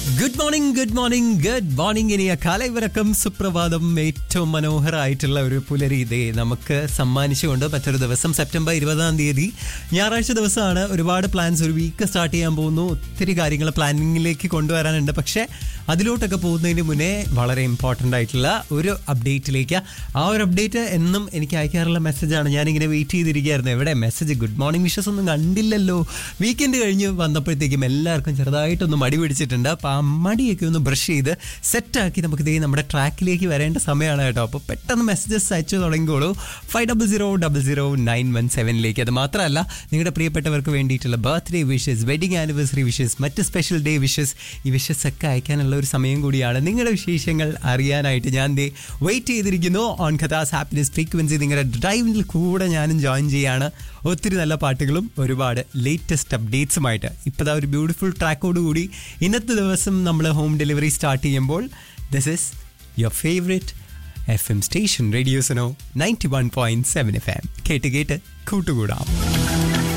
Good morning ഇനി കാലവരക്കം സുപ്രഭാതം ഏറ്റവും മനോഹരമായിട്ടുള്ള ഒരു പുലരി ഇതേ നമുക്ക് സമ്മാനിച്ചുകൊണ്ട് മറ്റൊരു ദിവസം സെപ്റ്റംബർ 20-ാം തീയതി ഞായറാഴ്ച ദിവസമാണ്. ഒരുപാട് പ്ലാൻസ് ഒരു വീക്ക് സ്റ്റാർട്ട് ചെയ്യാൻ പോകുന്നു. ഒത്തിരി കാര്യങ്ങൾ പ്ലാനിങ്ങിലേക്ക് കൊണ്ടുവരാനുണ്ട്. പക്ഷേ അതിലോട്ടൊക്കെ പോകുന്നതിന് മുന്നേ വളരെ ഇമ്പോർട്ടൻ്റ് ആയിട്ടുള്ള ഒരു അപ്ഡേറ്റിലേക്ക്. ആ ഒരു അപ്ഡേറ്റ് എന്നും എനിക്ക് അയക്കാറുള്ള മെസ്സേജാണ്. ഞാനിങ്ങനെ വെയിറ്റ് ചെയ്തിരിക്കുകയായിരുന്നു. എവിടെ മെസ്സേജ്? ഗുഡ് മോർണിംഗ് വിഷസ് ഒന്നും കണ്ടില്ലല്ലോ. വീക്കെൻഡ് കഴിഞ്ഞ് വന്നപ്പോഴത്തേക്കും എല്ലാവർക്കും ചെറുതായിട്ടൊന്ന് മടി പിടിച്ചിട്ടുണ്ട്. അപ്പോൾ ആ മടിയൊക്കെ ഒന്ന് ബ്രഷ് ചെയ്ത് സെറ്റാക്കി നമുക്ക് ഇതേ നമ്മുടെ ട്രാക്കിലേക്ക് വരേണ്ട സമയമാണ് കേട്ടോ. അപ്പോൾ പെട്ടെന്ന് മെസ്സേജസ് അയച്ചു തുടങ്ങിക്കോളൂ 50000917. അത് മാത്രമല്ല, നിങ്ങളുടെ പ്രിയപ്പെട്ടവർക്ക് വേണ്ടിയിട്ടുള്ള birthday wishes, wedding anniversary wishes, മറ്റ് സ്പെഷ്യൽ ഡേ വിഷസ്, ഈ വിഷസ് ഒക്കെ അയക്കാനുള്ള ഒരു സമയം കൂടിയാണ്. നിങ്ങളുടെ വിശേഷങ്ങൾ അറിയാനായിട്ട് ഞാൻ വെയിറ്റ് ചെയ്തിരിക്കുന്നു. ഓൺ കഥാസ് ഹാപ്പിനെസ് ഫ്രീക്വൻസി നിങ്ങളുടെ ഡ്രൈവിൽ കൂടെ ഞാനും ജോയിൻ ചെയ്യാണ്. ഒത്തിരി നല്ല പാട്ടുകളും ഒരുപാട് ലേറ്റസ്റ്റ് അപ്ഡേറ്റ്സുമായിട്ട്. ഇപ്പോൾ ഒരു ബ്യൂട്ടിഫുൾ ട്രാക്കോടുകൂടി ഇന്നത്തെ ദിവസം നമ്മൾ ഹോം ഡെലിവറി സ്റ്റാർട്ട് ചെയ്യുമ്പോൾ this is your favourite FM station radio Suno 91.7 FM. കേട്ട് കൂട്ടുകൂടാം.